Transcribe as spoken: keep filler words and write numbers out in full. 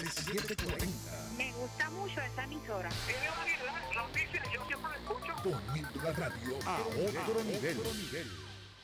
siete cuarenta. Me gusta mucho esa emisora. Tiene variedad, noticias, yo siempre la escucho. Poniendo la radio a otro nivel.